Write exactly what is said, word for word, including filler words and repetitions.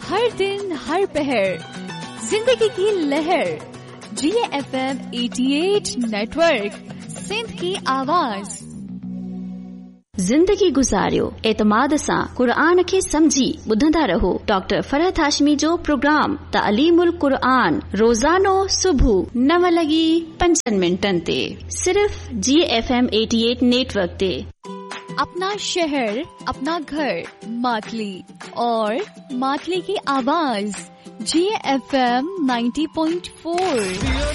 हर दिन हर पहर जिंदगी की लहर। जी एफ एम अठासी नेटवर्क, सिंध की आवाज। ज़िंदगी गुज़ारियो एतमाद सां क़ुरान खे समझी ॿुधंदा रहो। डॉक्टर फरहत हाशमी जो प्रोग्राम तालीमुल क़ुरान रोज़ानो सुबुह नव लॻी पंजनि मिंटनि ते सिर्फ़ जी एफ एम अठासी नेटवर्क ते। अपना शहर, अपना घर, मातली और मातली की आवाज। जी एफ एम नब्बे पॉइंट चार।